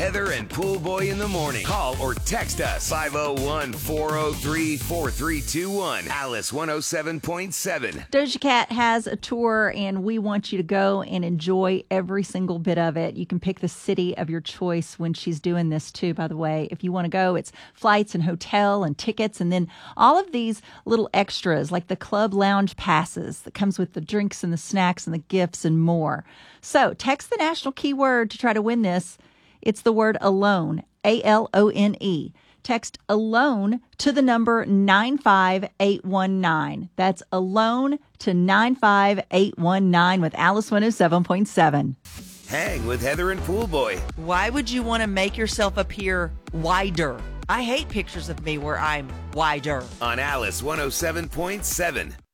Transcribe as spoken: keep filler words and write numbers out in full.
Heather and Pool Boy in the morning. Call or text us five oh one, four oh three, four three two one. Alice one oh seven point seven. Doja Cat has a tour, and we want you to go and enjoy every single bit of it. You can pick the city of your choice when she's doing this, too, by the way. If you want to go, it's flights and hotel and tickets, and then all of these little extras, like the club lounge passes that comes with the drinks and the snacks and the gifts and more. So text the national keyword to try to win this. It's the word alone, A L O N E. Text alone to the number nine five eight one nine. That's alone to nine five eight one nine with Alice one oh seven point seven. Hang with Heather and Pool Boy. Why would you want to make yourself appear wider? I hate pictures of me where I'm wider. On Alice one oh seven point seven.